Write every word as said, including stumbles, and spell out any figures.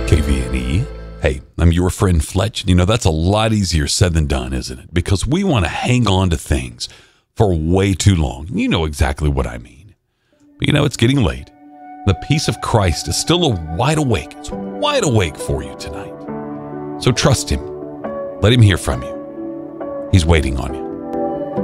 K V N E. Hey, I'm your friend Fletch, and you know, that's a lot easier said than done, isn't it? Because we want to hang on to things for way too long. You know exactly what I mean. But you know, it's getting late. The peace of Christ is still a wide awake. It's wide awake for you tonight. So trust him. Let him hear from you. He's waiting on you.